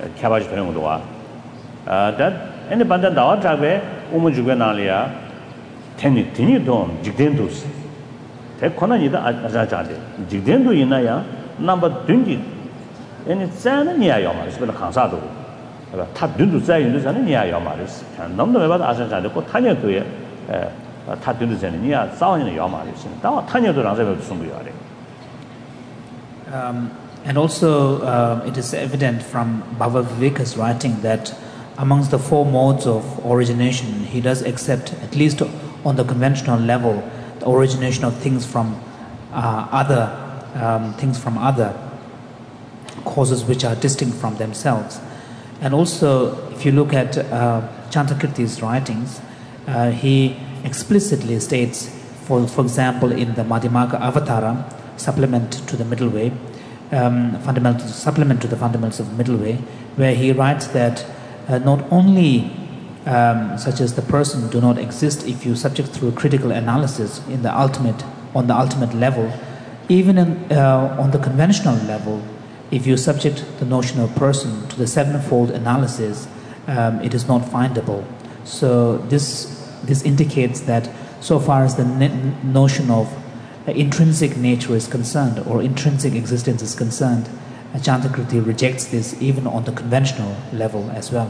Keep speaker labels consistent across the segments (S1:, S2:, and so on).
S1: cabbage 되는 것도 와. that any banda dawa trabe umu juga nalia teni don jigdendus. Te kona nida ajajade. Jigdendu ina ya number 20. Any zana niya yoma is bela kansa do. Ta dundu zai yundu zana niya yoma is. Namdo meba ajajade ko tanya do ye ta dundu zana niya zao ni yoma is. Dawa tanya do rangza be sumbu yare.
S2: And also, it is evident from Bhava Viveka's writing that amongst the four modes of origination, he does accept, at least on the conventional level, the origination of things from other causes which are distinct from themselves. And also, if you look at Chantakirti's writings, he explicitly states, for example, in the Madhyamaka Avatara, supplement to the middle way, fundamental supplement to the fundamentals of the middle way, where he writes that not only such as the person do not exist if you subject through critical analysis on the ultimate level, even on the conventional level, if you subject the notion of person to the sevenfold analysis, it is not findable. So this indicates that so far as the notion of intrinsic nature is concerned, or intrinsic existence is concerned, Chantakirti rejects this even on the conventional level as well.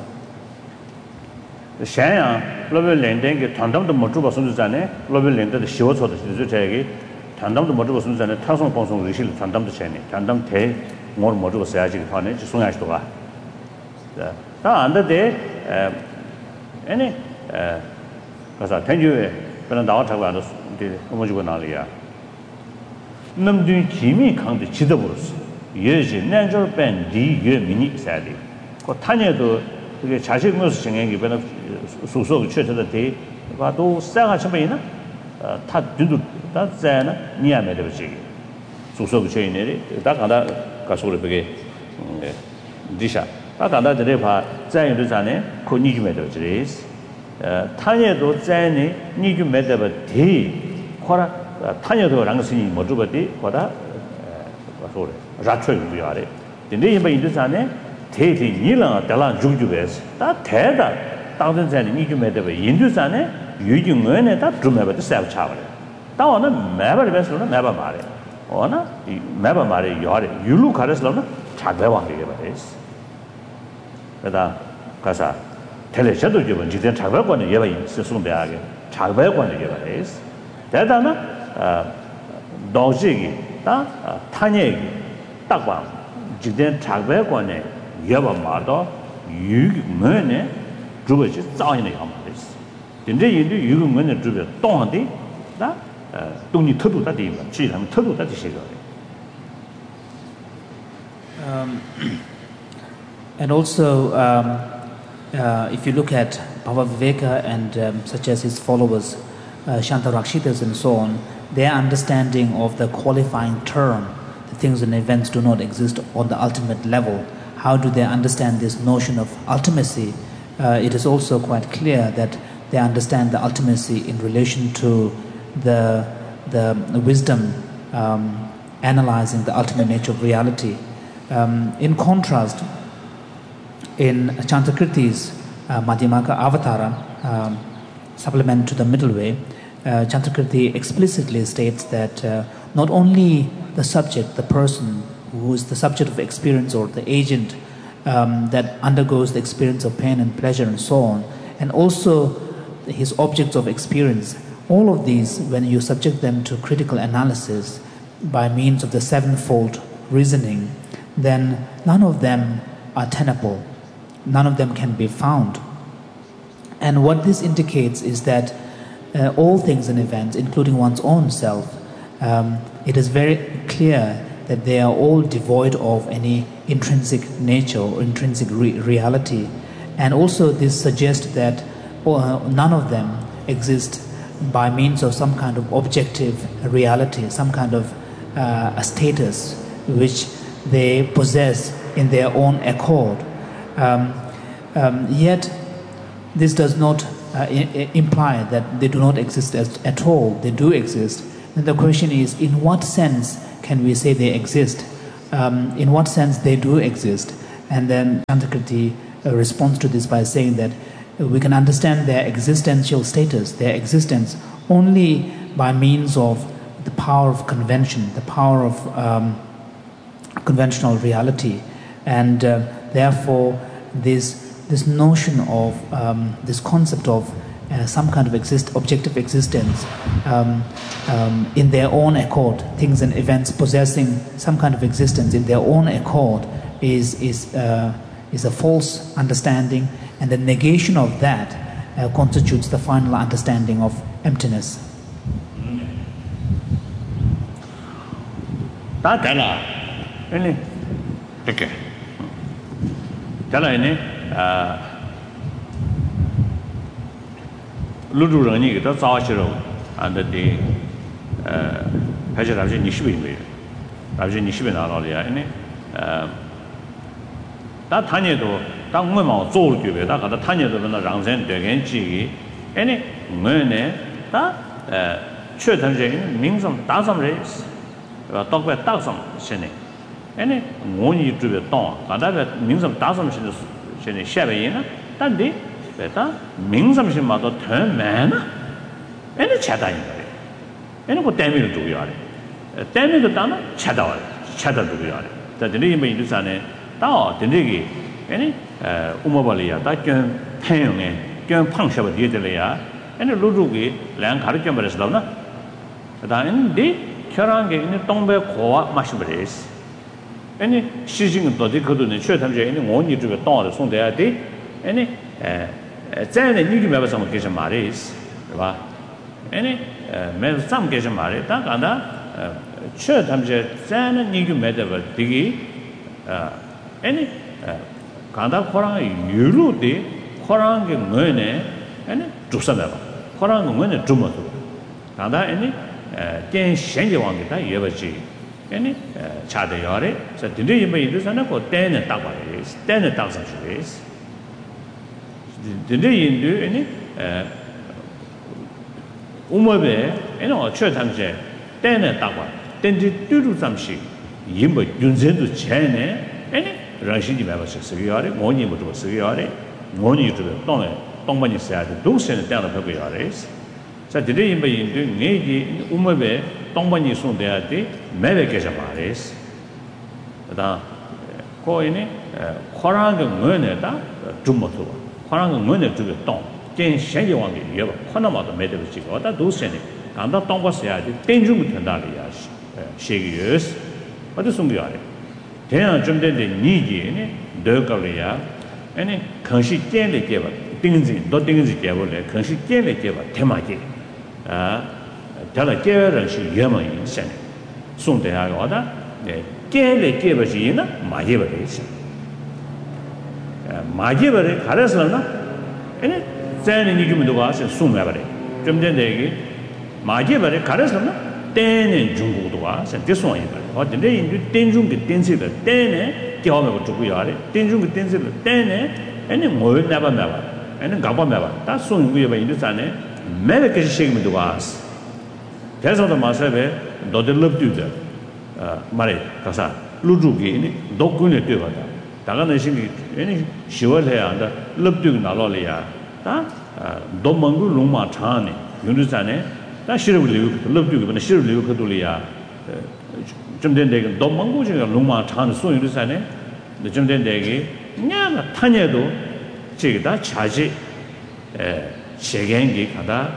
S1: Shaya, global lending, Tandam the Motuba Sunzane, global lender, the Shio, the Zutagi, Tandam the Motuba Sunzane, Tasson Ponsong, Rishil, Tandam the Cheni, Tandam Te, more Motuba Saji, Tonnage, Sunashtoa. Under there, any Kasa, Penandao, the Homojuanalia. Namdun Kimi Kang the Chidaburus, Yeji, natural band, D. Mini Sadi. Tanya do the Chashik Mus singing, given a Suso church of the day, but those Saga Chabina, Tat Dudu, that Zana, Nia Medavici. Suso chain, Dakada Kasura Bege Disha. Dakada the Repa, Zayn Duzane, Koniji Medavicis. Tanya do Zane, Niju Medavati, Kora. 타녀도 랑스니 모두버디 보다 소래 라초이 비아래 근데 이 인도산에 대대 니랑 달랑 죽죽에서 다 대다 당전 전에 니주메데 인도산에 유중원에 다 주메버도 세 차버려 다오는 매버 베스로는 매버 말해 어나 이 매버 말해 요래 유루 가르스로는 작배왕이 버렸어 그다 가사 텔레셔도 기본 지된 작배권에 예바 있어 송배하게 작배권에 예바했어 대단한 도지기 다 타녀기 딱방 지된 작배권에 예바 말도 유문에 주버지 자인의 야마です 근데 인도 유문에 주버 동한데 다 동이 터도다 되면 지금 터도다 되시고
S2: And also if you look at Bhava Viveka and such as his followers Shantarakshitas and so on, their understanding of the qualifying term, the things and events do not exist on the ultimate level. How do they understand this notion of ultimacy? It is also quite clear that they understand the ultimacy in relation to the wisdom analyzing the ultimate nature of reality. In contrast, in Chantakirti's Madhyamaka Avatara, supplement to the middle way, Chantakirti explicitly states that not only the subject, the person who is the subject of experience or the agent that undergoes the experience of pain and pleasure and so on, and also his objects of experience, all of these, when you subject them to critical analysis by means of the sevenfold reasoning, then none of them are tenable, none of them can be found. And what this indicates is that all things and events, including one's own self, it is very clear that they are all devoid of any intrinsic nature or intrinsic reality. And also this suggests that none of them exist by means of some kind of objective reality, some kind of a status which they possess in their own accord. Yet this does not imply that they do not exist at all. They do exist. And the question is, in what sense can we say they exist? In what sense they do exist? And then Chantakirti responds to this by saying that we can understand their existential status, their existence, only by means of the power of convention, the power of conventional reality. And therefore, this notion of this concept of some kind of objective existence in their own accord, things and events possessing some kind of existence in their own accord is a false understanding, and the negation of that constitutes the final understanding of emptiness.
S1: Okay. 루루랑이 더 자시로 안데 해저라지 니시베 라지 니시베 나라리아 아니 다 타녀도 당무마 조르규베 다 가다 타녀도 나 랑선 되겐지 아니 뭐네 다 최단적인 민성 다섬레스 떡배 다섬 신네 아니 원이 주베 동 가다베 민성 다섬 신네 샤베이나 단디 베타 민섬신마도 더 애는 차다인 거예요. 애는 그 때문에 두고요. 때문에 따나 차다와 두고요. 자, 드리기 뭐 이르산에 다 드리기 애니 우마발이야. 다견 태용에 견 팡셔버 뒤에들이야. 애니 루루기 랑 가르쳐 버렸어나. 다인데 결혼게 있는 동배 고와 마시버리스. 애니 시징은 또디 그도는 최탐제 있는 원이 주가 동을 송돼야 돼. 애니 쟤네 니기 매버서 뭐 계신 말이스. 봐. 애니 매 삼 계신 말이 딱 간다. 최탐제 쟤네 니기 매더버 되기 애니 간다 코랑 유로디 코랑 게 뭐네. 애니 죽선다 봐. 코랑 거 뭐네 죽어도. 간다 애니 겐 현재 왕게다 예버지. 애니 차대요래. 저 드리 이메 이르서는 그 때는 딱 봐요. 때는 딱 선수레스. 드리 인도 애니 우마베 애니 최탐제 때는 딱 봐. 땐지 뚜루 잠시 임버 윤전도 전에 애니 러시지 매버서 쓰기요래. 뭐니 뭐도 쓰기요래. 뭐니 저 동반이 써야 돼. 동생은 때는 배고요래. 자, 드리 임베 인도 네기 우마베 동반이 손돼야 돼. 매베게서 말이스. 그다 거기는 코랑의 뭐네다 좀 못도. 코랑의 뭐네 주게 동. 전 현재왕이 예봐. 코나마도 매대지고 어다 도세네. 간다 동과서야 돼. 땡중 된다리야. 시기스. 어디 숨겨야 돼. 대한 좀 된데 니기네. 너걸이야. 아니 컨시 깨를 깨봐. 띵지 너 띵지 깨볼래. 컨시 깨를 깨봐. 대마기. 달라 깨를 시 예마인 선. 송대하고 하다. 네. 깨를 깨버지나 마제버리지. 마제버리 가려서나 아니 쟤는 이기면 누가 송매버리. 좀 된데 마제버리 가려서나 때는 중국도 와. 대송이 버리. 어딘데 인도 땡중게 땡지를 때네 겨우면 죽고요. 땡중게 땡지를 때네 아니 뭘 나봐. 아니 가봐. 다 송고요. 인도산에 매력게 시행면 누가 대서도 마세베 너들 럽두들 말에 가서 루주기 독군에 뛰어가다 다가는 신이 아니 10월 해야 한다 럽두기 나로리야 다 도망고 롱마 차네 윤두산에 다 시르블리고 럽두기는 시르블리고 그돌이야 좀 된데 도망고 중에 롱마 차는 소윤두산에 좀 된데 냐가 타녀도 저기다 차지 세경기 가다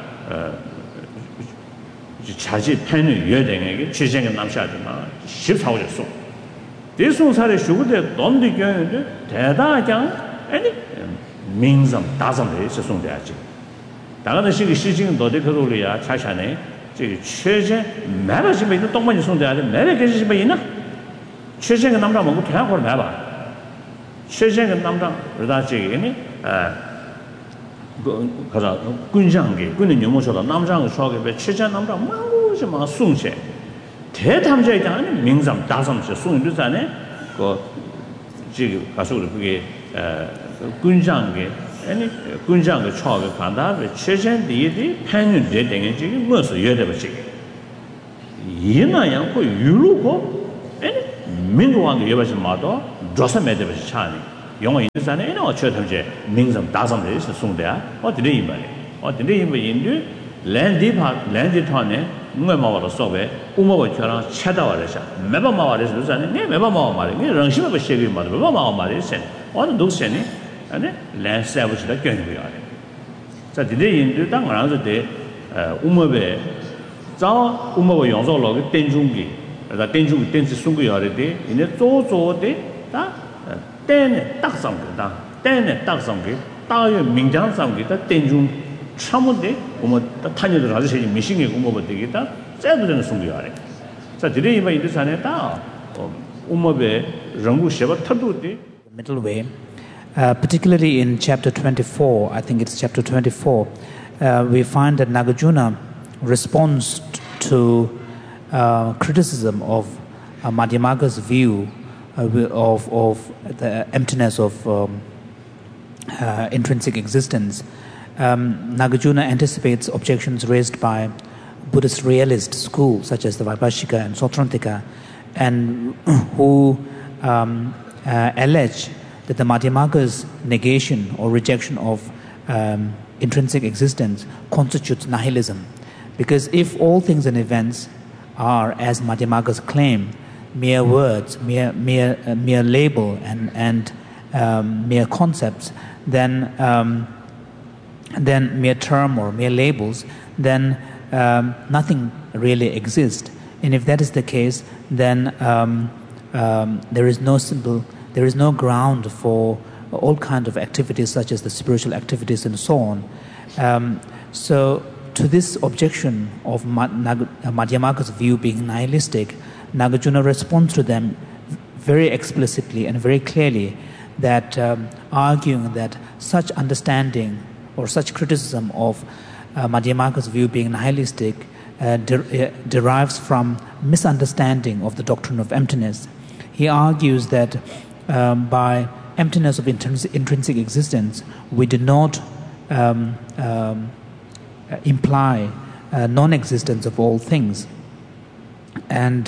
S1: 자지 팬을 유해되게 최생의 남샤지만 14호였어. 대송사의 수고대 돈도 경연데 대다장 아니 민점 다점에 수송돼야지. 다가는 시기는 너들 그돌이야 차샤네. 저기 최제 매버집에 있는 동반이 송돼야지. 매버집에 있나? 최생의 남자 먹고 대학을 매봐. 최생의 남자 그러다 저기니 가자 군장게 군은 영어서도 남장을 소하게 최자 남자 많고지 막 송세 대탐자에 대한 명점 다섬세 송유산에 그 지금 가서 그게 군장게 아니 군장게 소하게 간다 최전디디 편윤 되는 지금 무엇을 여대버지 이나양 그 유로고 아니 민도왕게 여버지 마도 drosa made of chani. Young in the Sane, or Church, means of dozen days, soon there, or the day, or the day in land deep, landed tone, Mama Sobe, Uma Chadawaresha, Meba Mawaris, Meba Mawari, Ranshima Shaggy Mother, Mama Maris, or those sending, and then land savage like Ganguari. So the day in the tongue around the day, Umabe, Zao Uma Yonzo, Tenjungi, the Tenjung Tensi Sungi already, in a Zozo day, then duck something, then duck something, Tayo Mingjang something, Tenjung Chamude, the Tanya Rashi machine Umoba Digita, Saturday Sungiari. So today in the Saneta, Umabe, Rangu Sheva Taduti.
S2: Middle way, particularly in chapter 24, I think it's chapter 24, we find that Nagarjuna responds to criticism of Madhyamaka's view of the emptiness of intrinsic existence. Nagarjuna anticipates objections raised by Buddhist realist schools such as the Vaibhashika and Sautrantika, and who allege that the Madhyamaka's negation or rejection of intrinsic existence constitutes nihilism. Because if all things and events are, as Madhyamaka's claim, mere words, mere label and mere concepts, then mere term or mere labels, then nothing really exists. And if that is the case, then there is no ground for all kinds of activities such as the spiritual activities and so on. So to this objection of Madhyamaka's view being nihilistic, Nagarjuna responds to them very explicitly and very clearly, that arguing that such understanding or such criticism of Madhyamaka's view being nihilistic derives from misunderstanding of the doctrine of emptiness. He argues that by emptiness of intrinsic existence, we do not imply non-existence of all things. And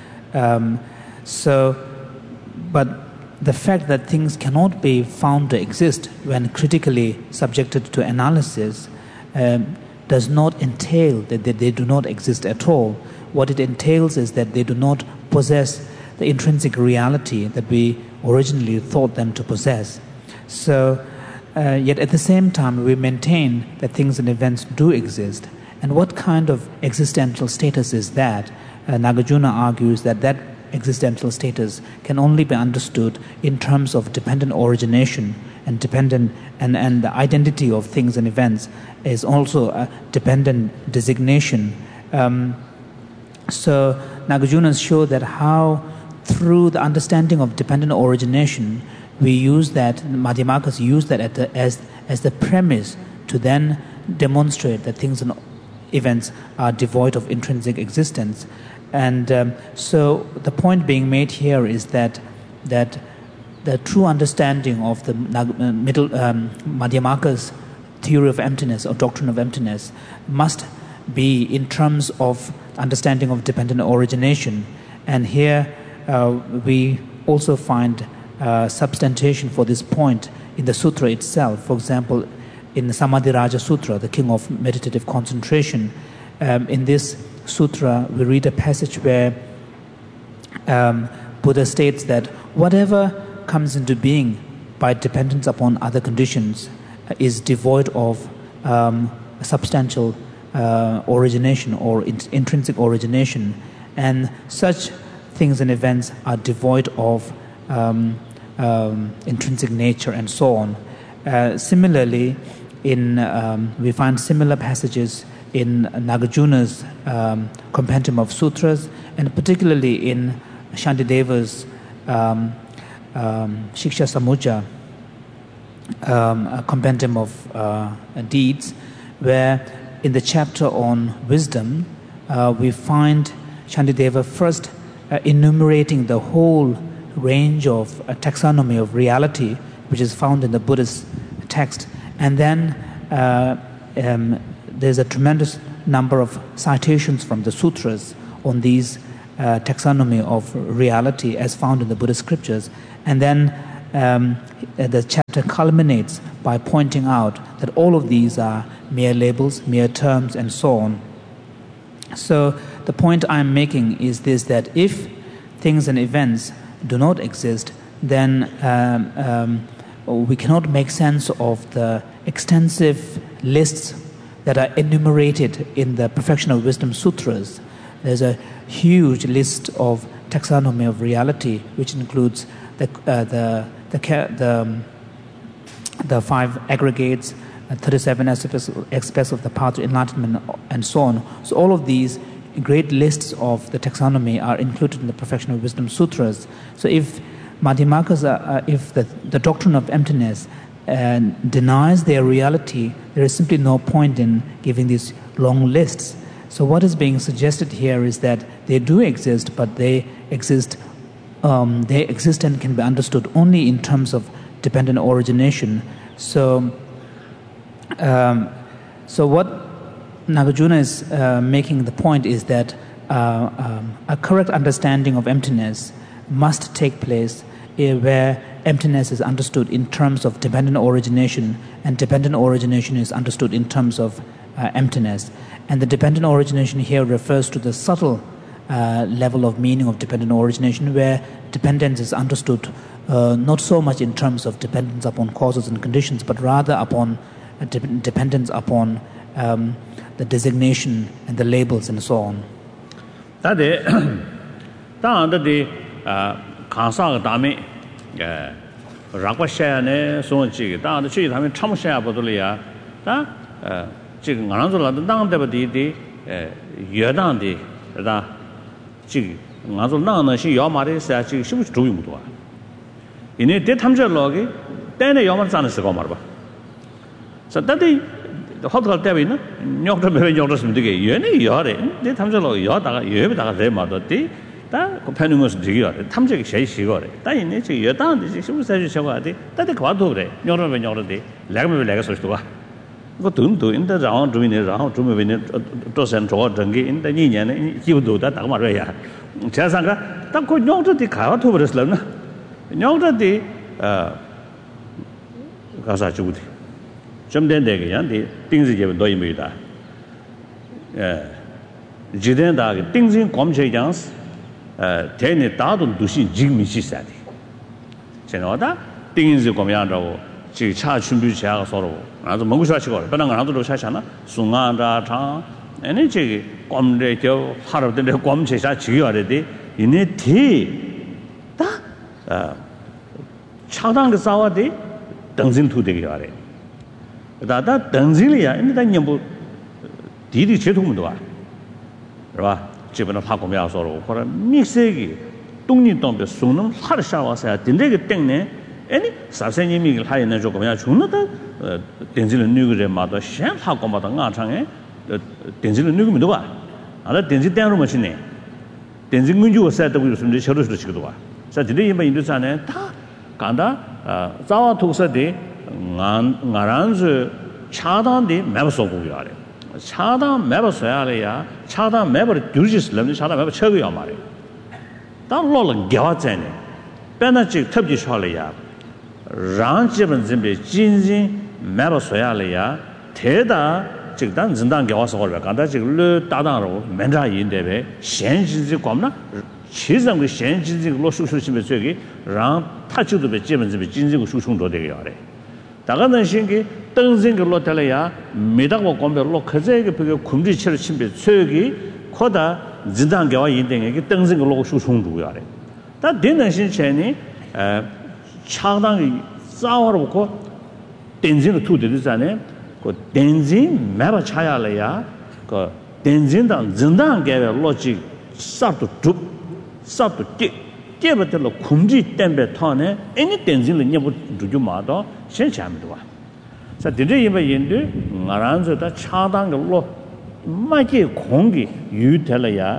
S2: but the fact that things cannot be found to exist when critically subjected to analysis does not entail that they do not exist at all. What it entails is that they do not possess the intrinsic reality that we originally thought them to possess. So, yet at the same time, we maintain that things and events do exist. And what kind of existential status is that? Nagarjuna argues that that existential status can only be understood in terms of dependent origination and the identity of things and events is also a dependent designation. So Nagarjuna show that how through the understanding of dependent origination we use that, Madhyamakas use that as the premise to then demonstrate that things and events are devoid of intrinsic existence. And so the point being made here is that the true understanding of the Madhyamaka's theory of emptiness or doctrine of emptiness must be in terms of understanding of dependent origination. And here we also find substantiation for this point in the sutra itself. For example, in the Samadhi Raja Sutra, the king of meditative concentration, in this sutra we read a passage where Buddha states that whatever comes into being by dependence upon other conditions is devoid of substantial origination or intrinsic origination, and such things and events are devoid of intrinsic nature and so on. Similarly, we find similar passages in Nagarjuna's compendium of sutras, and particularly in Shantideva's Shiksha Samujja, a compendium of deeds, where in the chapter on wisdom we find Shantideva first enumerating the whole range of taxonomy of reality which is found in the Buddhist text, and then there's a tremendous number of citations from the sutras on these taxonomy of reality as found in the Buddhist scriptures. And then the chapter culminates by pointing out that all of these are mere labels, mere terms, and so on. So the point I'm making is this, that if things and events do not exist, then we cannot make sense of the extensive lists that are enumerated in the Perfection of Wisdom Sutras. There's a huge list of taxonomy of reality, which includes the 5 aggregates, 37 aspects of the path to enlightenment, and so on. So all of these great lists of the taxonomy are included in the Perfection of Wisdom Sutras. So if Madhyamakas, if the doctrine of emptiness denies their reality, there is simply no point in giving these long lists. So what is being suggested here is that they do exist, but they exist and can be understood only in terms of dependent origination. So what Nagarjuna is making the point is that a correct understanding of emptiness must take place where emptiness is understood in terms of dependent origination, and dependent origination is understood in terms of emptiness. And the dependent origination here refers to the subtle level of meaning of dependent origination, where dependence is understood not so much in terms of dependence upon causes and conditions, but rather upon dependence upon the designation and the labels and so on.
S1: Kansa dame Rakwashane, so Chig, down the tree, having Chamusha Bodolia, Chig Nanzola, the down the Yadandi, the Chig Nanzolana, she Yamari said she was doing to her. In a detamja logi, then a Yaman is a Gomarba. So that the hotel Devin, Nyokta Yodas Mdige, Yeni Yare, detamja logi, Yada, Yevda, Remada. Companions together, Tamjak Shay Shigore, Dine, you're done, she was said, that the Quadore, Nora Venordi, Lagman Legacy to her. Go to in the round, doing it around to move in it, Tos and Jordangi in the Union, he would do that, Amaria. Chasanga, that could not the car to Breslan. Not the Casachudi. Some then the things you have doing with that. Jidenda, things in Comjans. Tene Dadun Dushi Jimmy said. Senoda, things you come out, she charged to be share sorrow. As a Mongusha, but another Shashana, Sunganda, Chang, and a jig, come later, part of the Gom Chesachi already, in a tea. Chadang the Sawadi, Dunzin to the Yare. That Dunzilia, and then you did it to Mudua. Chipin of Hakomia sorrow, for a mixegi, Tuni Tombe Sunum, Harshawas, Dindeg Tene, any Sasani Miguel High Najokomia Chunata, Denzil Nugue Mother, Sham Hakomata Nachang, Denzil Nugumidua, and that Denzil Dano machine. Denzil Munju said that we were from the Church to Chidua. Said the day in Indusane, Kanda, Zawa Tosade, Naranz, Chadan de Mavasogu. Chada Meva Soyalia, Chada Meva Dujis Lemon, Chada Meva Chevy. Don't loll Gawatene, Benachik Tubdish Holia, Ranchib and Zimbi, Jinzi, Meva Soyalia, Teda, Chikdan Zindan Gawas or Gandachik Lu Tadaro, Mendra in Debe, Shenji Comna, Chisam with Shenji Losu Shimisugi, Ran Tachu to the Jim and Jinzi Shushun do de Yare. Tagana Shingi, Tenzing Lotalia, Midako Combe Lokazeg, Kumdi Chimbe, Sugi, Koda, Zindan Gawa Yinding, Tenzing Losu Shundu Yare. That dinner Shin Cheni, Chadang Zawaroko, Tenzing to the Zane, Tenzing, Mabachaya Lea, Tenzing, Zindan gave a logic, sub to troop, sub to kick. Kevatelo Kumji Tembe Tone, any Tenzil Nebu Dujumado, Shenchamdua. So did you ever Yindu, Naranza, that Chadang law, Maki Kongi, you tell ya,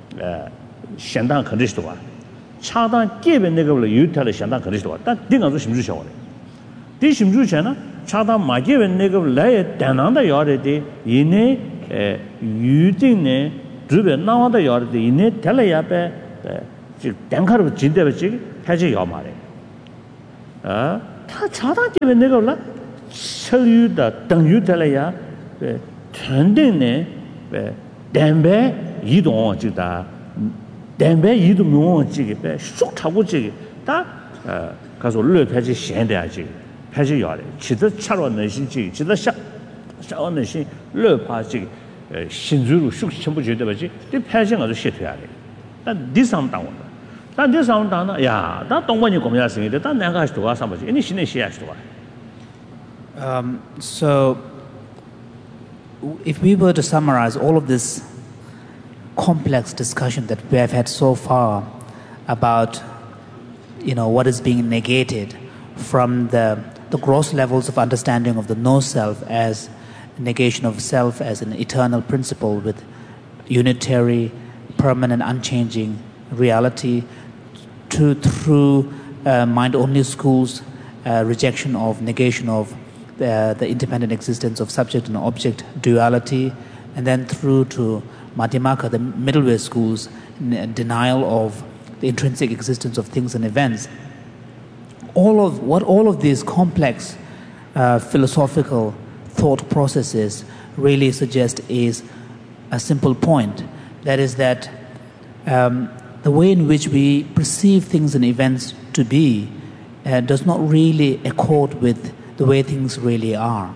S1: Shandan Kadistua. Chadang gave a nigger, you tell a Shandan Kadistua. That didn't know Shimju. This Shimju Chana, Chadang might give a nigger lay Dananda Yordi, Ine, you didn't do it now the Yordi, Ine, Teleyape. Dankar of Jindavic, Haji Yamare. 다 차단집에 내가 철유다 등유달라야 전대네 담배 이동 지다 담배 이동 용어지게 쑥 타고 지게 다 가서 르패지 현대하지 패지 요래 지도 차로 내신지 지도 샤오는 신 르파지 신주로 쑥 전부觉得吧지 이 패싱 아주 시트야 돼 但디상 당원 단 디상 당나 야 다 동반이 공야 생인데 단 내가 하시도 와 삼바지 이니 신의 시야시도 와
S2: So if we were to summarize all of this complex discussion that we have had so far about what is being negated from the gross levels of understanding of the no self as negation of self as an eternal principle with unitary, permanent, unchanging reality through mind-only schools, rejection of negation of the independent existence of subject and object duality, and then through to Madhyamaka, the middle way schools, denial of the intrinsic existence of things and events. All of these complex philosophical thought processes really suggest is a simple point. That is that the way in which we perceive things and events to be does not really accord with the way things really are.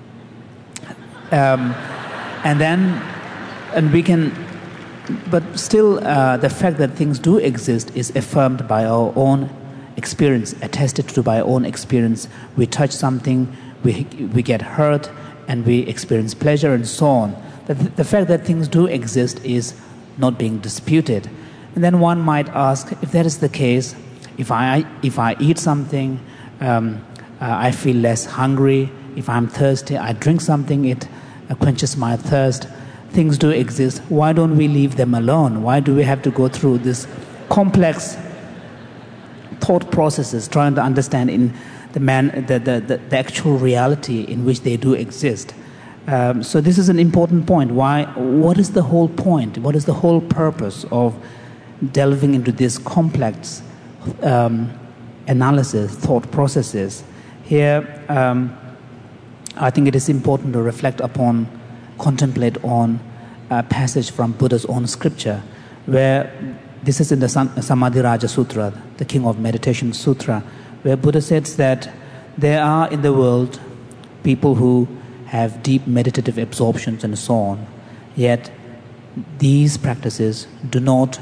S2: But still the fact that things do exist is affirmed by our own experience, attested to by our own experience. We touch something, we get hurt, and we experience pleasure and so on. The fact that things do exist is not being disputed. And then one might ask, if that is the case, if I eat something, I feel less hungry. If I'm thirsty, I drink something, it quenches my thirst. Things do exist. Why don't we leave them alone? Why do we have to go through this complex thought processes trying to understand in the actual reality in which they do exist? So this is an important point. What is the whole point? What is the whole purpose of delving into this complex analysis, thought processes? Here, I think it is important to reflect upon, contemplate on a passage from Buddha's own scripture, where this is in the Samadhiraja Sutra, the King of Meditation Sutra, where Buddha says that there are in the world people who have deep meditative absorptions and so on, yet these practices do not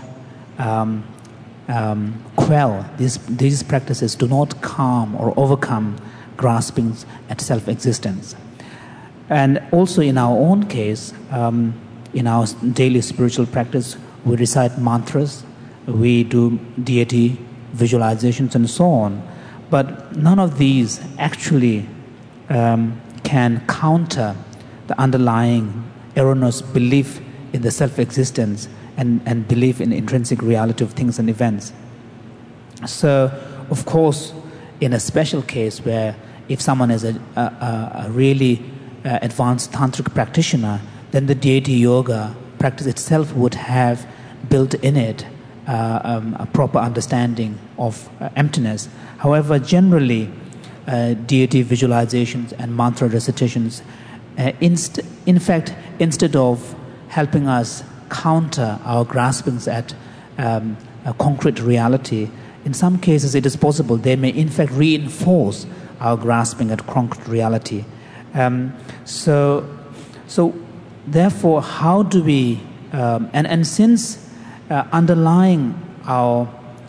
S2: quell, these practices do not calm or overcome graspings at self-existence. And also in our own case, in our daily spiritual practice, we recite mantras, we do deity visualizations and so on, but none of these actually can counter the underlying erroneous belief in the self-existence and belief in the intrinsic reality of things and events. So, of course, in a special case where if someone is a really advanced tantric practitioner, then the deity yoga practice itself would have built in it a proper understanding of emptiness. However, generally, deity visualizations and mantra recitations, in fact, instead of helping us counter our graspings at a concrete reality, in some cases it is possible they may in fact reinforce our grasping at concrete reality. So therefore, how do we, and since underlying our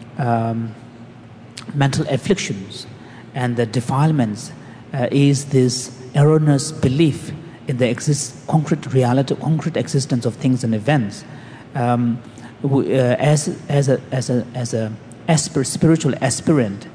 S2: mental afflictions and the defilements is this erroneous belief in the concrete reality, concrete existence of things and events, as a spiritual aspirant,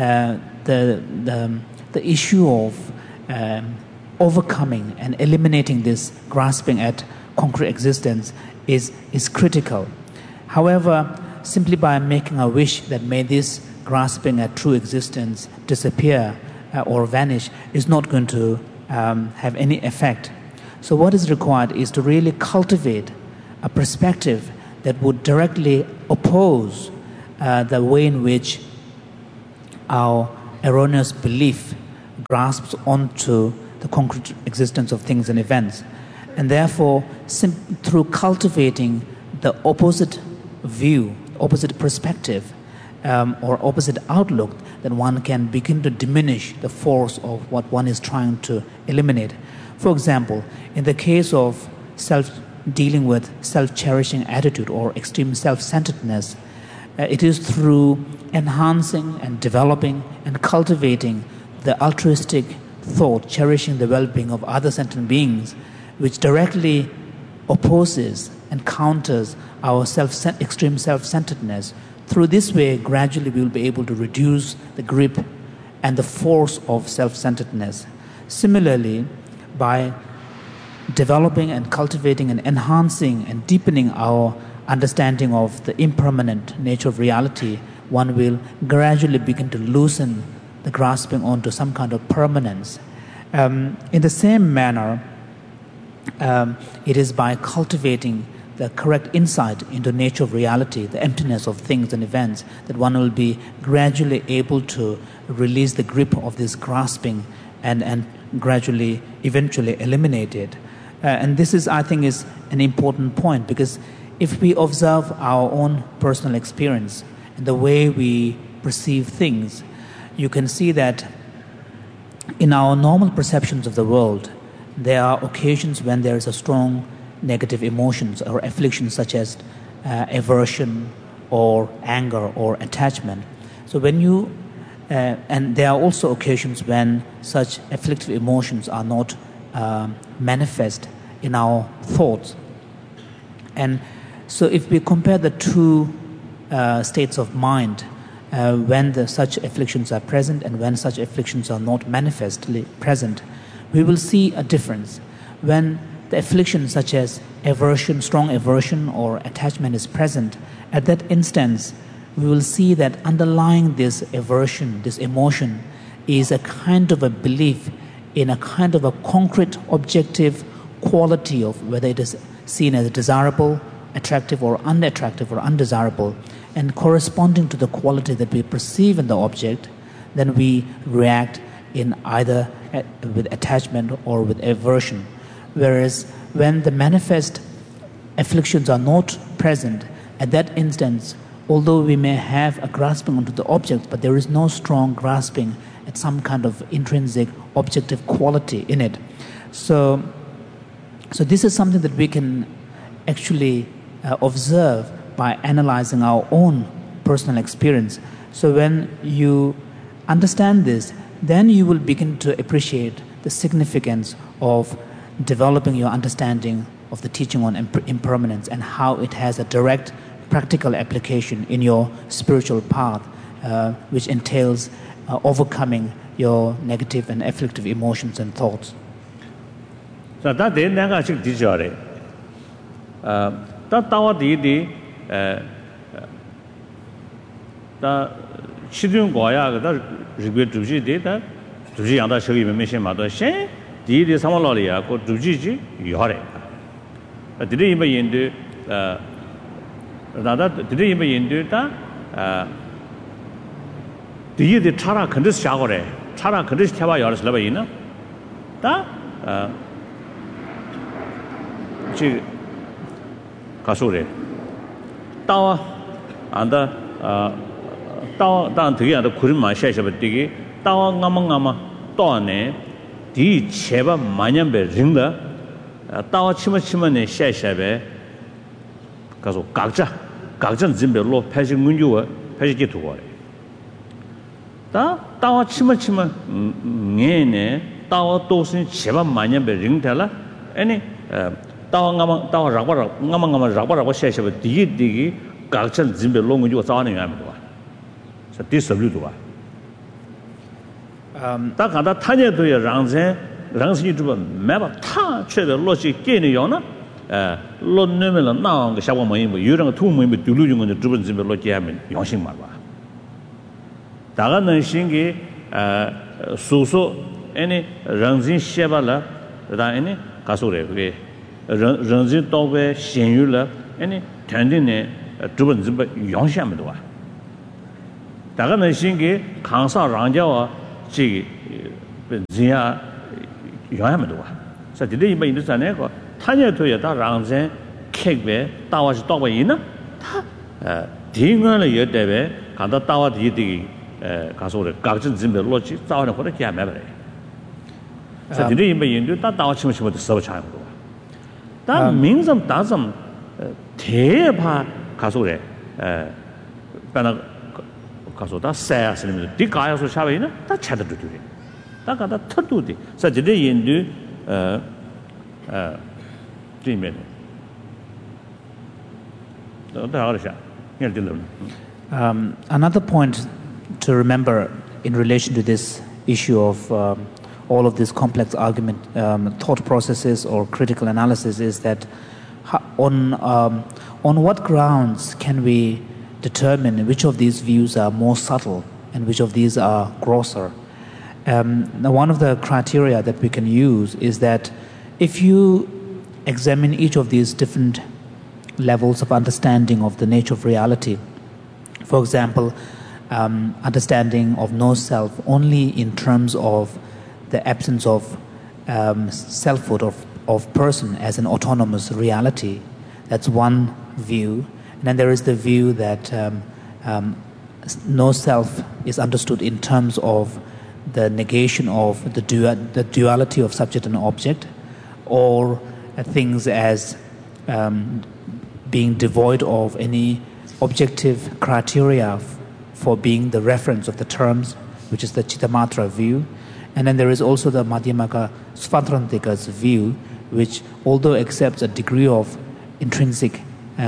S2: the issue of overcoming and eliminating this grasping at concrete existence is critical. However, simply by making a wish that may this grasping at true existence disappear or vanish is not going to have any effect. So what is required is to really cultivate a perspective that would directly oppose the way in which our erroneous belief grasps onto the concrete existence of things and events. And therefore, through cultivating the opposite view, opposite perspective, or opposite outlook, then one can begin to diminish the force of what one is trying to eliminate. For example, in the case of dealing with self-cherishing attitude or extreme self-centeredness, it is through enhancing and developing and cultivating the altruistic thought, cherishing the well-being of other sentient beings, which directly opposes and counters our extreme self-centeredness. Through this way, gradually we will be able to reduce the grip and the force of self-centeredness. Similarly, by developing and cultivating and enhancing and deepening our understanding of the impermanent nature of reality, one will gradually begin to loosen the grasping onto some kind of permanence. In the same manner, it is by cultivating the correct insight into the nature of reality, the emptiness of things and events, that one will be gradually able to release the grip of this grasping and gradually, eventually eliminate it. And this is, I think, is an important point, because if we observe our own personal experience and the way we perceive things, you can see that in our normal perceptions of the world, there are occasions when there is a strong negative emotions or afflictions such as aversion or anger or attachment. So when you and there are also occasions when such afflictive emotions are not manifest in our thoughts. And so if we compare the two states of mind, when such afflictions are present and when such afflictions are not manifestly present, we will see a difference. When the affliction such as aversion, strong aversion or attachment is present, at that instance, we will see that underlying this aversion, this emotion, is a kind of a belief in a kind of a concrete, objective quality of whether it is seen as desirable, attractive or unattractive or undesirable, and corresponding to the quality that we perceive in the object, then we react in either with attachment or with aversion. Whereas when the manifest afflictions are not present, at that instance, although we may have a grasping onto the object, but there is no strong grasping at some kind of intrinsic objective quality in it. So this is something that we can actually observe by analyzing our own personal experience. So when you understand this, then you will begin to appreciate the significance of developing your understanding of the teaching on impermanence and how it has a direct practical application in your spiritual path, which entails overcoming your negative and afflictive emotions and thoughts.
S1: So that day naga chik dijare. Ta tawa di ta chidun goya ga da rigwe duji de da duji yang da shogi me shin ma da shin di sama lo ya ko duji ji yore. Di de yim yin de da di de yim yin de da di de chara kan de sha go re chara kan de sha ba yore sla ba yin na da 지 가소래 따와 안다 따와 단 되게 안다 구름만 샤샤버디기 따와 가망가마 또네 디 제바 마냠베 링다 따와 치마치마네 샤샤베 가서 각자 짐베로 패식 문주와 패식이 두고래 따와 치마치마 네네 따와 도신 제바 마냠베 링달라 아니 따와 라바라고 샤샤베 디기 각천 짐베 롱은주 자는 야면도 와. 자 디스블도 와. 다 간다 타녀도의 랑신이 좀 매바 타 최베 로지 게네 요나 로네면 나온 거 샤고 뭐이 뭐 유령 투모이 둘루중 거 주번 짐베 로지 하면 용신 말 봐. 다가는 신기 소소 아니 랑신 샤발라 다니 가소래 그게 런지 도베 신유了아니 전진에 주번 좀 용시하면 와 다가는 신기 강사 랑자와 지 지야 요하면 와. 그래서 이제 이번 인도산에 그 타녀도에 다 랑전 객배 따와시 따와 있나? 다 딩을 여대배 간다 따와 뒤뒤 가서 각진 진배 로지 자원을 보다 기하면 그래. 그래서 이제 이번 인도 다 따와 치면 서버 차는 거. 다 민점 다점 대파 가서 그래. 바나 가서 다 세야스는 디 가야서 샤베이나 다 차도 되게. 다 가다 터도디. 그래서 이제 인도 뒤면
S2: another point to remember in relation to this issue of all of this complex argument, thought processes or critical analysis is that on what grounds can we determine which of these views are more subtle and which of these are grosser? Now one of the criteria that we can use is that if you examine each of these different levels of understanding of the nature of reality, for example, understanding of no self only in terms of the absence of selfhood of person as an autonomous reality, that's one view. And then there is the view that no self is understood in terms of the negation of the duality of subject and object, or things as being devoid of any objective criteria for being the reference of the terms, which is the Chittamatra view. And then there is also the Madhyamaka Svatrantikas view, which although accepts a degree of intrinsic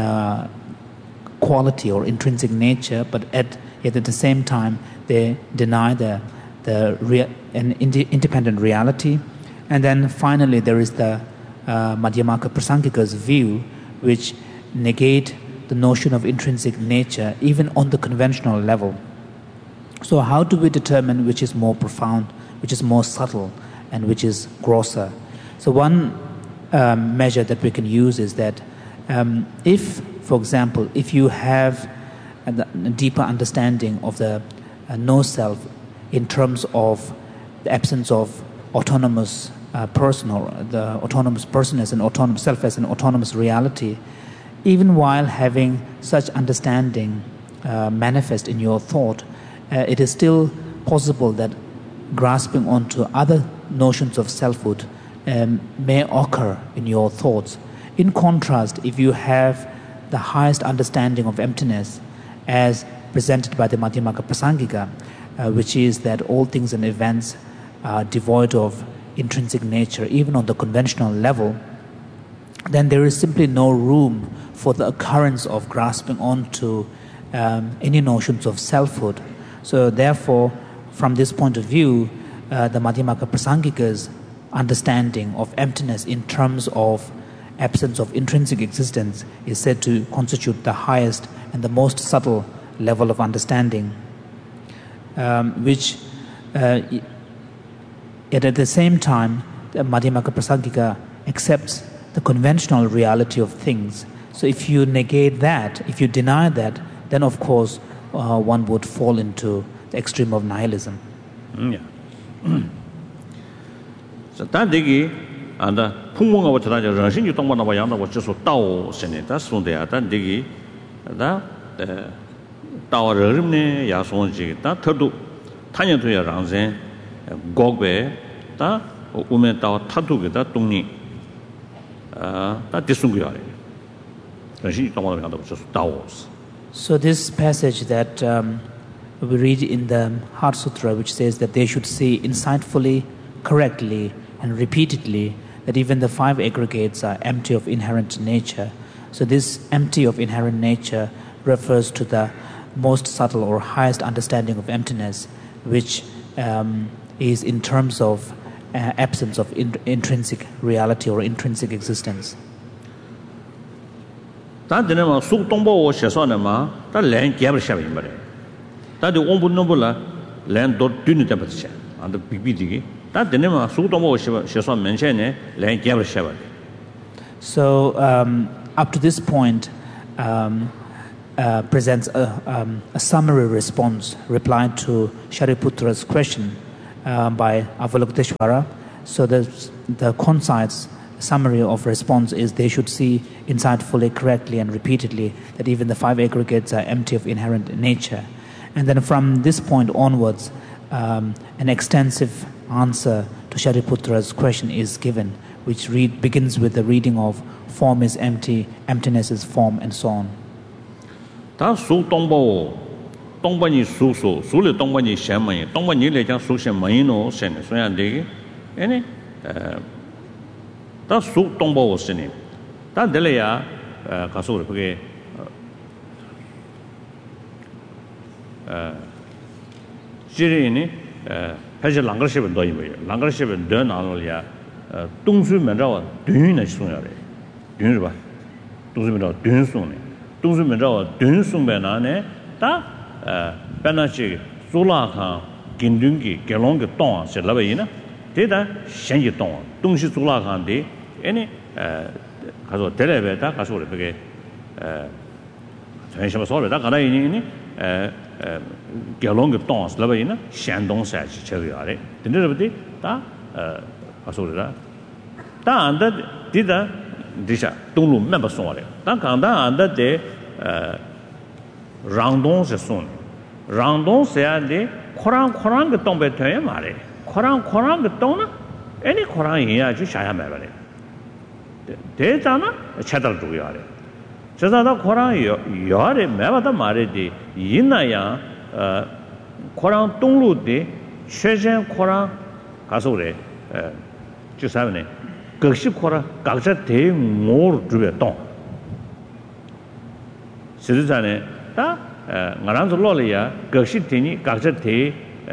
S2: quality or intrinsic nature, but yet at the same time they deny an independent reality. And then finally there is the Madhyamaka Prasangika's view, which negate the notion of intrinsic nature even on the conventional level. So how do we determine which is more profound, which is more subtle, and which is grosser? So one measure that we can use is that if, for example, if you have a deeper understanding of the no self in terms of the absence of autonomous person, or the autonomous person as an autonomous self as an autonomous reality, even while having such understanding manifest in your thought, it is still possible that grasping onto other notions of selfhood may occur in your thoughts. In contrast, if you have the highest understanding of emptiness as presented by the Madhyamaka Prasangika, which is that all things and events are devoid of intrinsic nature, even on the conventional level, then there is simply no room for the occurrence of grasping onto any notions of selfhood. So therefore, from this point of view, the Madhyamaka Prasangika's understanding of emptiness in terms of absence of intrinsic existence is said to constitute the highest and the most subtle level of understanding, which yet at the same time, the Madhyamaka Prasangika accepts the conventional reality of things. So if you negate that, if you deny that, then of course one would fall into the extreme of nihilism.
S1: Yeah. So that digi and 풍문가 watch다 정신이 동반나 봐야나 watch서 따오 세네다 손대야 단 digi 다 따오르네 야손지다 터도 타녀도야 랑zen 고베 다 우메 따오 타두게다 동니 다 디숭구야 정신이 동반나 봐야나 watch서 따오.
S2: So this passage that we read in the Heart Sutra, which says that they should see insightfully, correctly, and repeatedly that even the five aggregates are empty of inherent nature. So this empty of inherent nature refers to the most subtle or highest understanding of emptiness, which is in terms of absence of intrinsic reality or intrinsic existence.
S1: 다 되는 속 동보写说呢嘛다 랜 개벌 샤베인 말이야. 다들 온분노불라 랜도 뒤는 때부터 안도 비비디기 다 되는 속 동보写说mention에 랜 개벌 샤베.
S2: So up to this point presents a summary response reply to Shariputra's question by Avalokiteshvara. So the concise summary of response is they should see insightfully, correctly, and repeatedly that even the five aggregates are empty of inherent nature. And then from this point onwards, an extensive answer to Shariputra's question is given, which begins with the reading of form is empty, emptiness is form, and so on.
S1: 다 수동보 동반이 수수 수리 동반이 셈이 동반이 내장 수셈이노 셈이 소양되게 아니 다 수동보 스님 다 될래야 가서 그게 지리니 사실 랑거시면 더 이거예요. 랑거시면 더 나올이야. 동수면자와 든이 소야래. 든이 봐. 동수면자 든송네. 동수면자와 든송면안에 다 변화시 솔라칸 긴둥기 결론게 동 실라베이나 대다 현지 동 동시 솔라칸데 아니 가서 데레베다 가서 그게 전시만 소리다 가나 이니 결론게 동 실라베이나 현동사지 저기야래 근데버디 다 가서라 다 안다 디다 디샤 동루 멤버 송아래 다 간다 안다 데 랑동 세송 랑동 세야데 코랑 그 동배 돼야 말해 코랑 그 동나 애니 코랑 이야 주 샤야 말해 대잖아 차달 두고 하래 저자다 코랑 여아래 매바다 말해디 이나야 코랑 동루데 최전 코랑 가서 그래 주사네 극시 코라 각자 대모르 주베 동 실전에 다 나랑도 로리야 극시 대니 각자 대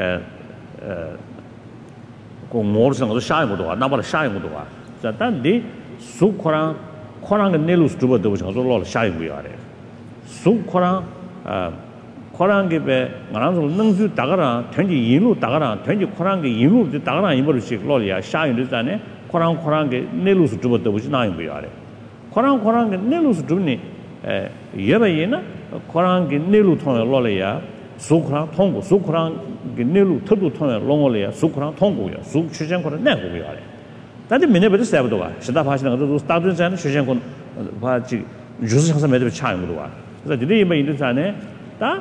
S1: 공모르성도 샤이고도 와 나발 샤이고도 와 자단디 수코랑 코랑의 내루스 주버도 저도 로리 샤이고야 래 수코랑 코랑게 배 나랑도 능주 다가라 된지 인루 다가라 된지 코랑게 인루 다가라 이버씩 로리야 샤이르잖아요 코랑게 내루스 주버도 보지 나이고야 래 코랑게 내루스 주니 예바이나 코랑게 내루 통해 로리야 수코랑 통고 수코랑게 내루 터도 통해 롱올이야 수코랑 통고야 수 추전코를 내고야 래 다들 민에버도 세버도가 시다 파시는 것도 다들잖아 추전코 봐지 주스 상사 매듭 차는 거도 와 그래서 이제 이번 인도 전에 다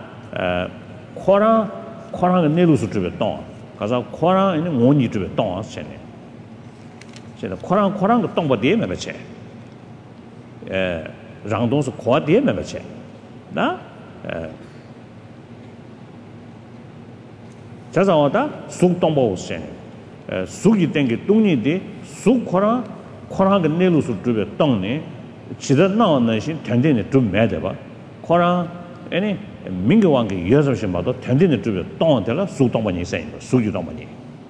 S1: 코랑게 내루스 주베 동 가서 코랑 있는 원이 주베 동 하시네 제가 코랑 그 동버 뒤에 매매체 랑동스 코 뒤에 매매체 나 자자와다 쑥 동버 오시네 쑥이 땡게 뚱니디 쑥 코랑 그 내루스 주베 동네 지다 나오는 신 텐데네 좀 매대 봐 코랑 아니 민교왕게 여섯시 마도 텐데네 주베 동한테라 쑥 동버니 있어요 쑥이 동버니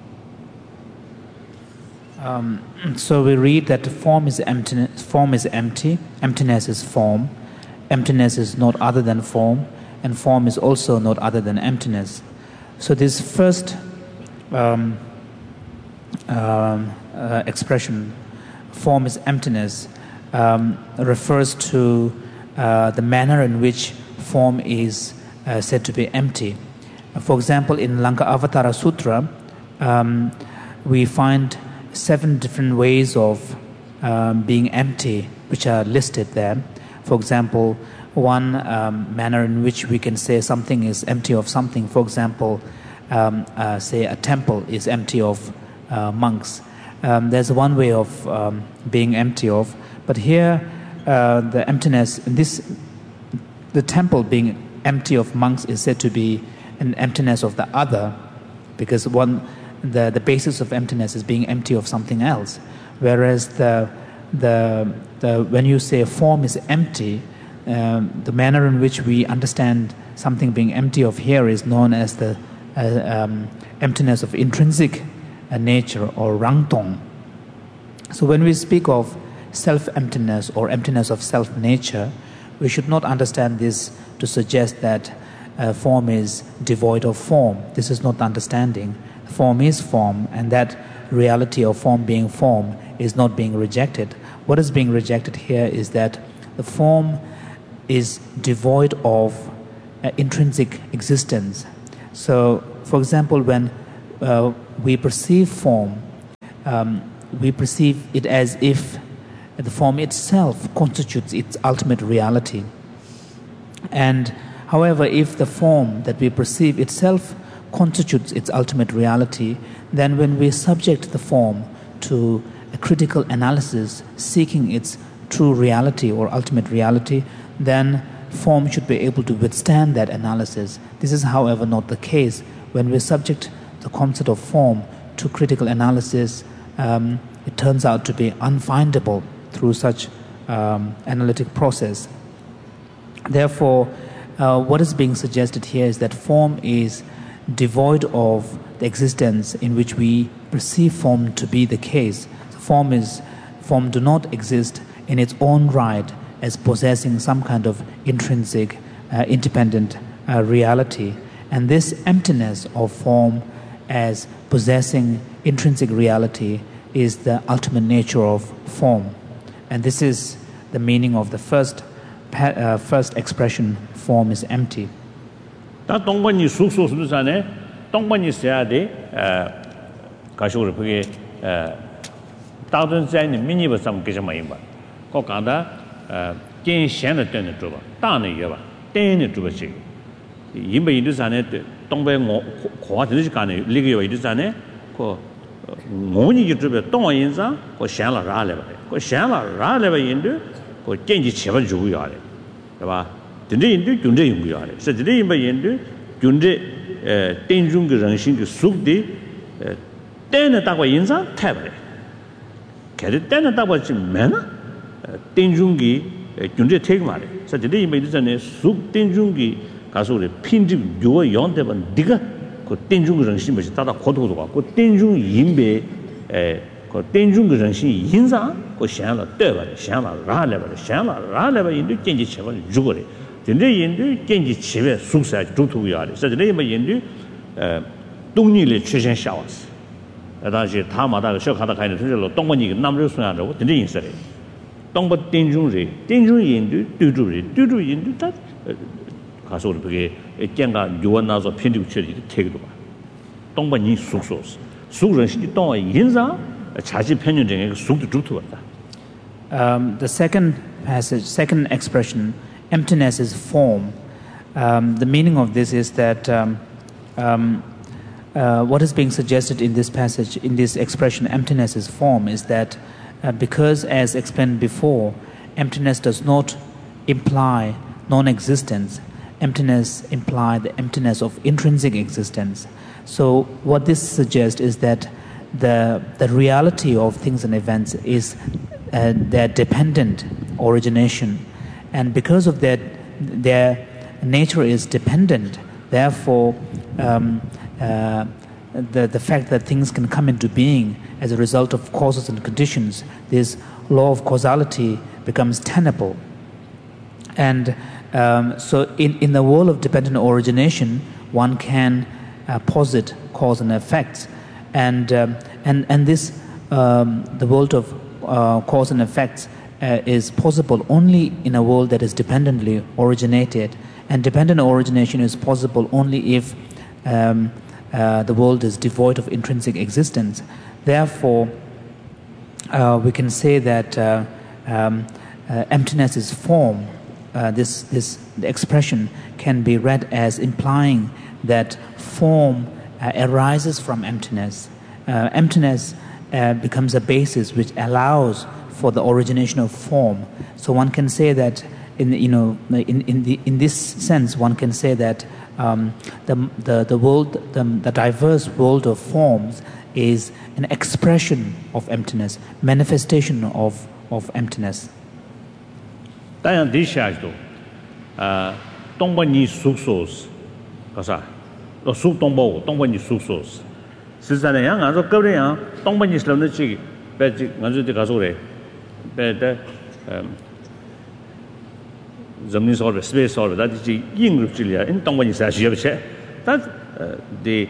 S2: So we read that form is empty, emptiness is form, emptiness is not other than form, and form is also not other than emptiness. So this first expression, form is emptiness, refers to the manner in which form is said to be empty. For example, in Lanka Avatara Sutra, we find 7 different ways of being empty, which are listed there. For example, one manner in which we can say something is empty of something. For example, say a temple is empty of monks. There's one way of being empty of, but here the emptiness, the temple being empty of monks is said to be an emptiness of the other, because the basis of emptiness is being empty of something else, whereas when you say form is empty, the manner in which we understand something being empty of here is known as the emptiness of intrinsic nature or rangtong. So when we speak of self-emptiness or emptiness of self-nature, we should not understand this to suggest that form is devoid of form. This is not understanding. Form is form, and that reality of form being form is not being rejected. What is being rejected here is that the form is devoid of intrinsic existence. So, for example, when we perceive form, we perceive it as if the form itself constitutes its ultimate reality. And however, if the form that we perceive itself constitutes its ultimate reality, then when we subject the form to a critical analysis seeking its true reality or ultimate reality, then form should be able to withstand that analysis. This is, however, not the case. When we subject the concept of form to critical analysis, it turns out to be unfindable through such analytic process. Therefore, what is being suggested here is that form is devoid of the existence in which we perceive form to be the case. Form do not exist in its own right as possessing some kind of intrinsic, independent reality. And this emptiness of form as possessing intrinsic reality is the ultimate nature of form. And this is the meaning of the first expression, form is empty.
S1: 다 동반이 숙소스도잖아요. 동반이 있어야 돼. 가시고 그게 다른 자는 미니버 좀 그저 많이 봐. 거 간다 겐시한의 때는 줘 봐. 다는 여 봐. 때는 줘 봐지. 인베 인도산에 동배 고화되지 간에 리그여 인도산에 그 모니 유튜브에 동화 인상 그 샹라 라래 봐. 그 샹라 라래 봐 인도 그 겐지 제발 주고 야 돼. 봐. 근데 인도 군대 연구야 돼. 그래서 근데 인베 인도 군대 땡중 그 정신 그 속대 때는 따고 인상 태버려. 걔들 때는 따고 지금 매나 땡중기 군대 태그 말해. 그래서 근데 인베 인도산에 속 땡중기 가서 우리 핀집 요어 연대번 네가 그 땡중 그 정신 뭐지 다다 고도도 갖고 땡중 인베 그 땡중 그 정신 인상 그 샹라 때버려. 샹라 라래 버려. 샹라 라래 버 인도 겐지 제발 죽어래. 근데 인도 겐지 집에 숙사 두두야 돼. 그래서 근데 인도 동리를 최신 샤워스. 다시 다마다 쇼카다 가는 순절로 동번이 남를 순하고 근데 인서래. 동번 땡중리 땡중 인도 두두 인도 다 가서 우리 그게 겐가 요원나서 핀디고 처리 태기도 봐. 동번이 숙소스. 숙런시 동의 인상 자지 편견적인 숙도 두두 같다.
S2: The second expression, emptiness is form. The meaning of this is that what is being suggested in this passage, in this expression, emptiness is form, is that because, as explained before, emptiness does not imply non-existence. Emptiness implies the emptiness of intrinsic existence. So what this suggests is that the reality of things and events is their dependent origination, and because of that, their nature is dependent. Therefore, the fact that things can come into being as a result of causes and conditions, this law of causality becomes tenable. And so, in the world of dependent origination, one can posit cause and effects, and this the world of cause and effects is possible only in a world that is dependently originated, and dependent origination is possible only if the world is devoid of intrinsic existence. Therefore, we can say that emptiness is form. This expression can be read as implying that form arises from emptiness. Emptiness becomes a basis which allows for the origination of form. So one can say that in this sense, one can say that the world, the diverse world of forms, is an expression of emptiness, manifestation of emptiness.
S1: 다양 디샤도 동번이 숙소스 가사 숙 동보고 동번이 숙소스 실제는 양 아주 거래야 동번이 슬럼는 지 배지 간주데 가서 그래 배데 점니 서버 스페이스 서버 다지 잉그룹질이야 인 동번이 사시여체 다데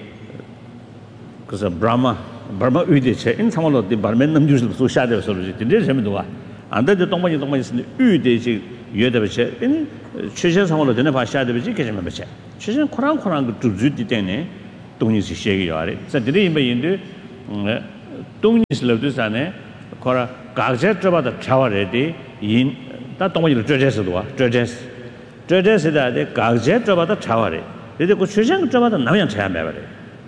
S1: 그래서 브라마 의대체 인 상황로 데 바르멘 남주실 소샤데 서버지 근데 재미도 와 안데도 동반이 유대지 유대버체 근 최신 상황으로 되는 바샤드버지 계시면 버체 최신 코란 그 주주디 때문에 동니스 시에요 아래 자들이 임베인데 동니스럽도 산에 코라 각제 잡아다 차와래디 인다 동반이로 저제스도 와 저제스다데 각제 잡아다 차와래 근데 그 최신 잡아다 나면 차야 매버래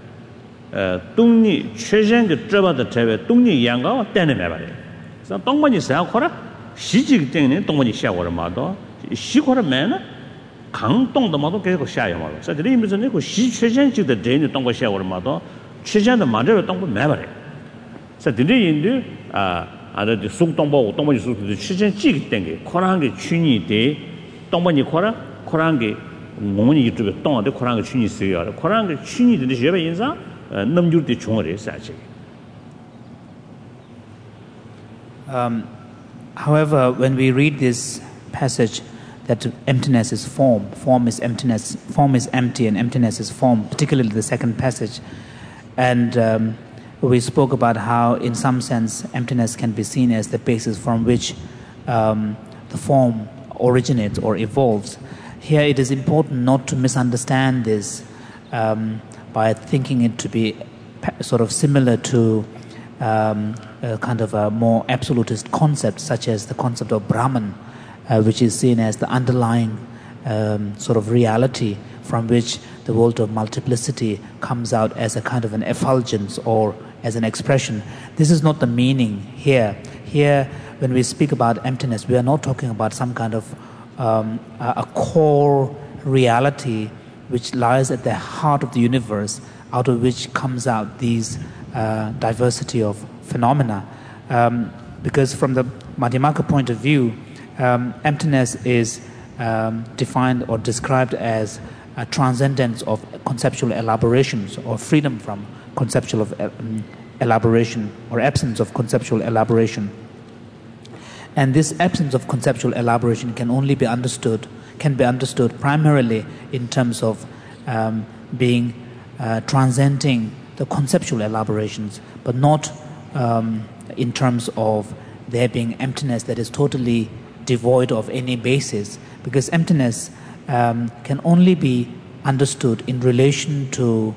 S1: 동니 최신 그 잡아다 차에 동니 양가 때문에 매버래 그래서 동반이 사야 코라 시직 때문에 동반이 시야고를 마도 시고를 매나 강동도 마도 계속 시야요 말로 그래서 이 무슨 그 시최전직의 대인의 동반 시야고를 마도 최전의 만들어 동반 매버래 그래서 드리인들 아들 속동보 동반이 속도 최전직 때문에 코란게 춘이 돼 동반이 코란게 몸이 유튜브 동안에 코란게 춘이 있어요 코란게 춘이 되는 시에 인사 넘줄때 종을 했어야지
S2: However, when we read this passage that emptiness is form, form is emptiness, form is empty and emptiness is form, particularly the second passage, and we spoke about how in some sense emptiness can be seen as the basis from which the form originates or evolves. Here it is important not to misunderstand this by thinking it to be sort of similar to a kind of a more absolutist concept, such as the concept of Brahman, which is seen as the underlying sort of reality from which the world of multiplicity comes out as a kind of an effulgence or as an expression. This is not the meaning here. Here, when we speak about emptiness, we are not talking about some kind of a core reality which lies at the heart of the universe, out of which comes out these diversity of phenomena. Because from the Madhyamaka point of view, emptiness is defined or described as a transcendence of conceptual elaborations or freedom from conceptual elaboration or absence of conceptual elaboration. And this absence of conceptual elaboration can be understood primarily in terms of being transcending the conceptual elaborations, but not in terms of there being emptiness that is totally devoid of any basis, because emptiness can only be understood in relation to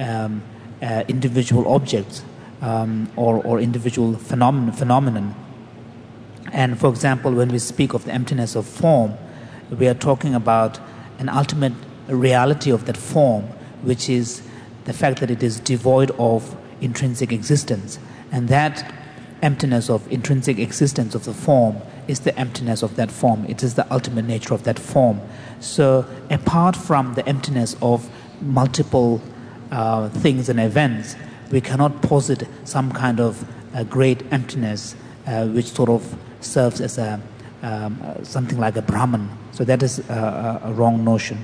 S2: individual objects or individual phenomenon. And for example, when we speak of the emptiness of form, we are talking about an ultimate reality of that form, which is the fact that it is devoid of intrinsic existence. And that emptiness of intrinsic existence of the form is the emptiness of that form. It is the ultimate nature of that form. So apart from the emptiness of multiple things and events, we cannot posit some kind of great emptiness which sort of serves as a something like a Brahman. So that is a wrong notion.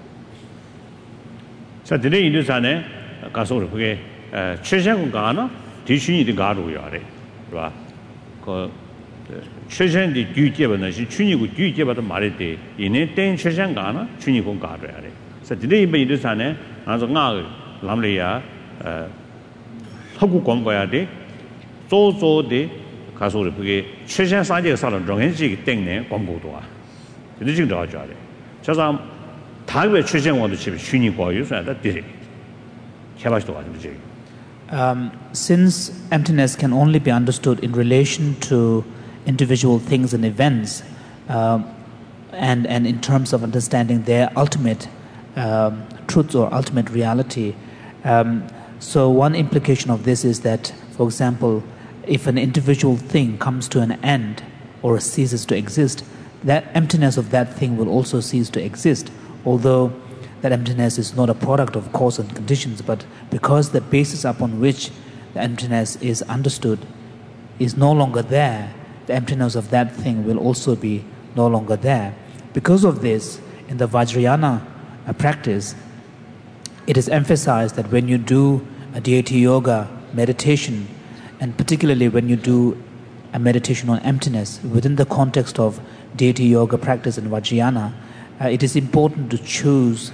S1: 자, 드네 인도산에 가서 그게 최신 가나 뒤춘이도 가루요, 아래. 봐. 그 최신의 뒤제버는 춘이고 뒤제버도 말할 때 이내 땡 최신 가나 춘이고 가루요, 아래. 그래서 드네 인도산에 아주 나 남래야 하고 광고야 돼. 조조데 가서 그게 최신 사제 사람 정현식 땡네 광고도 와. 근데 지금 더 하죠, 아래. 저 사람 다음에 최신원도 집에 춘이 과유서다 되게 해봐도 가지고
S2: since emptiness can only be understood in relation to individual things and events, and in terms of understanding their ultimate truth or ultimate reality, so one implication of this is that, for example, if an individual thing comes to an end or ceases to exist, that emptiness of that thing will also cease to exist, although that emptiness is not a product of cause and conditions, but because the basis upon which the emptiness is understood is no longer there, the emptiness of that thing will also be no longer there. Because of this, in the Vajrayana practice, it is emphasized that when you do a deity yoga meditation, and particularly when you do a meditation on emptiness within the context of deity yoga practice in Vajrayana, it is important to choose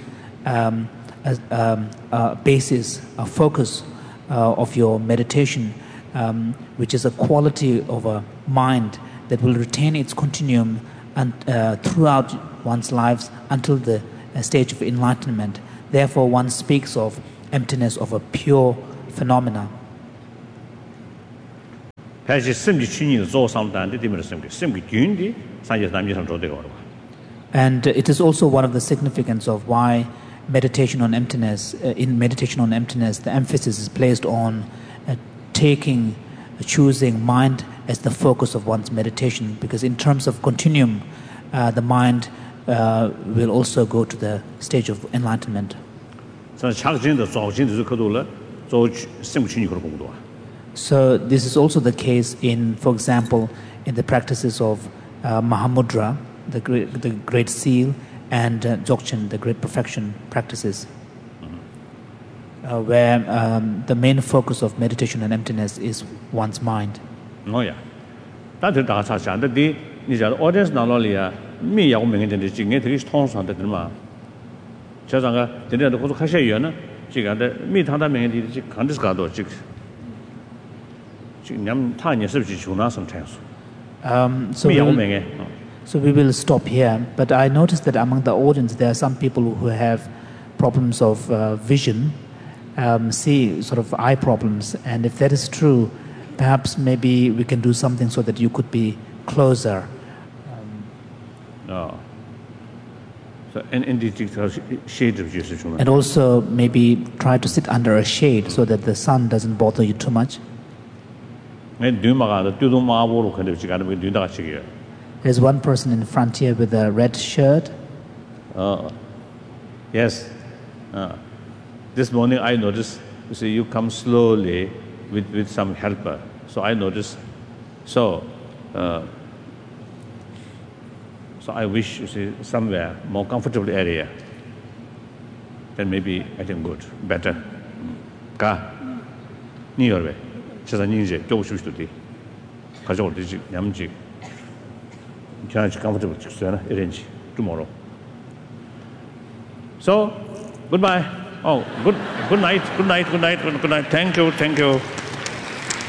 S2: a basis, a focus of your meditation, which is a quality of a mind that will retain its continuum and, throughout one's lives until the stage of enlightenment. Therefore, one speaks of emptiness of a pure phenomena.
S1: And
S2: it is also one of the significance of why meditation on emptiness, in meditation on emptiness, the emphasis is placed on choosing mind as the focus of one's meditation, because in terms of continuum, the mind will also go to the stage of enlightenment. So this is also the case in, for example, in the practices of Mahamudra, the great seal, and Dzogchen, the great perfection practices, where the main focus of meditation on emptiness is one's mind.
S1: Oh yeah, that's the audience. Me, I mean, the thing is, tongues on the demand. Just on the other course, Cassia, she got the meat on the main, the country's got to chicks. Tiny substitute sometimes.
S2: So we will stop here. But I noticed that among the audience, there are some people who have problems of vision, see sort of eye problems. And if that is true, perhaps maybe we can do something so that you could be closer.
S1: So, in the shade of Jesus.
S2: And also maybe try to sit under a shade so that the sun doesn't bother you too much. There's one person in front here with a red shirt.
S1: Yes. This morning I noticed, you see, you come slowly with some helper. So I noticed. So I wish, you see, somewhere more comfortable area. Then maybe I think good, better. Ka, ni yorbe. Chasa ninje, kyo shu shu ti. Kajo di ji, nyam ji. Chana ji comfortable arrange tomorrow. So, goodbye. Oh, good night. Thank you.